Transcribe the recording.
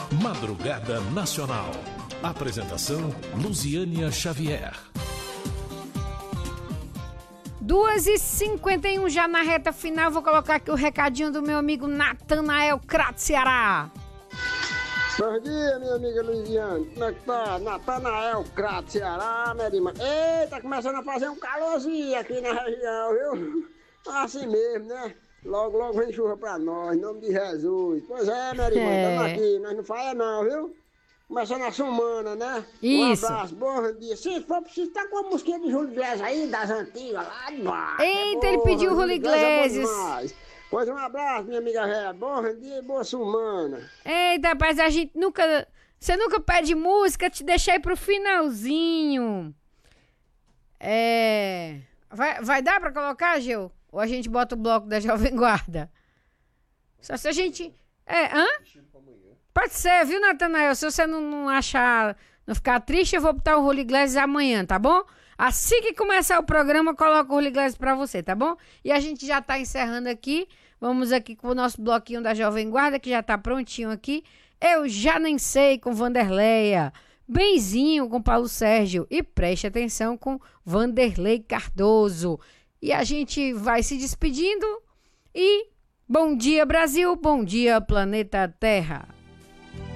Madrugada Nacional. Apresentação Luziânia Xavier. 2h51 já na reta final. Vou colocar aqui o recadinho do meu amigo Natanael Crato Ceará. Bom dia, minha amiga Luziane. Como é que tá? Natanael Crato Ceará, minha irmã. Eita, começando a fazer um calorzinho aqui na região, viu? Assim mesmo, né? Logo vem chuva pra nós, em nome de Jesus. Pois é, minha irmã, estamos aqui, nós não falha não, viu? Começando a semana, né? Isso. Um abraço, bom dia. Se for preciso, tá com a música de Júlio Iglesias aí, das antigas, lá de baixo. Eita, ele pediu o Júlio Iglesias. Pois um abraço, minha amiga Ré. Bom dia e boa semana. Eita, rapaz, a gente nunca... Você nunca pede música, te deixei aí pro finalzinho. Vai dar pra colocar, Gil? Ou a gente bota o bloco da Jovem Guarda? Só se a gente... Pode ser, viu, Natanael? Se você não achar, não ficar triste, eu vou botar o Júlio Iglesias amanhã, tá bom? Assim que começar o programa, eu coloco o Júlio Iglesias pra você, tá bom? E a gente já tá encerrando aqui. Vamos aqui com o nosso bloquinho da Jovem Guarda, que já tá prontinho aqui. Eu já nem sei, com Vanderleia. Benzinho, com Paulo Sérgio. E preste atenção com Vanderlei Cardoso. E a gente vai se despedindo. E bom dia, Brasil. Bom dia, planeta Terra.